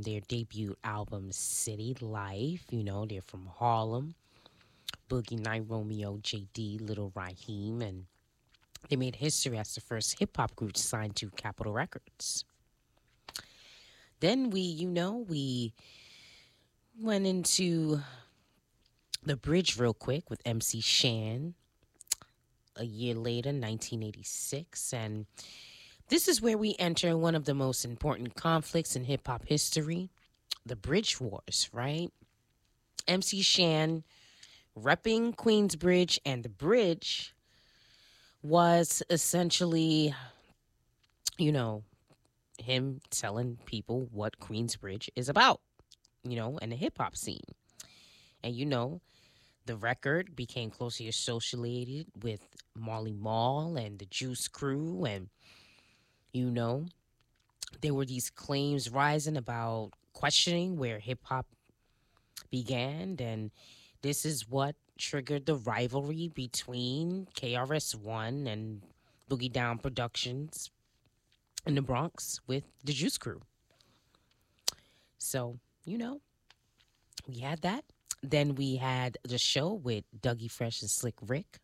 their debut album City Life. You know, they're from Harlem. Boogie Night Romeo, JD, Little Raheem, and they made history as the first hip hop group signed to Capitol Records. Then we went into the bridge real quick with MC Shan a year later, 1986. And this is where we enter one of the most important conflicts in hip hop history, the Bridge Wars, right? MC Shan repping Queensbridge, and the bridge was essentially, you know, him telling people what Queensbridge is about, and the hip hop scene. And the record became closely associated with Marley Marl and the Juice Crew. And, there were these claims rising about questioning where hip hop began. And this is what triggered the rivalry between KRS-One and Boogie Down Productions in the Bronx with the Juice Crew. So, we had that. Then we had the show with Dougie Fresh and Slick Rick,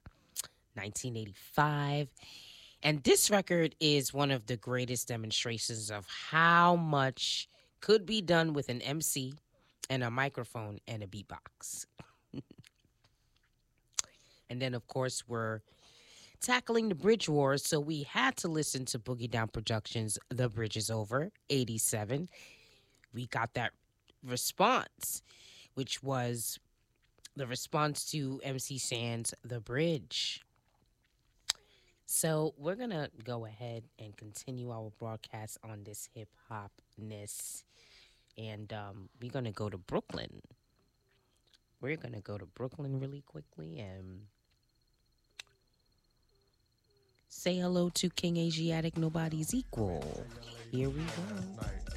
1985. And this record is one of the greatest demonstrations of how much could be done with an MC and a microphone and a beatbox. And then, of course, we're tackling the Bridge Wars, so we had to listen to Boogie Down Productions' The Bridge Is Over, 87. We got that response, which was the response to MC Shan's The Bridge. So we're going to go ahead and continue our broadcast on this hip-hopness, and we're going to go to Brooklyn. We're going to go to Brooklyn really quickly and say hello to King Asiatic Nobody's Equal. Here we go.